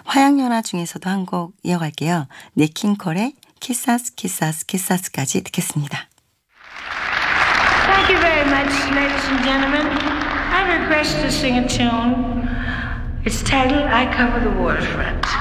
화양연화 중에서도 한 곡 이어갈게요. 네킹콜의 키사스 키사스 키사스까지 듣겠습니다. Thank you very much, ladies and gentlemen. I request to sing a tune. It's titled I Cover the Waterfront.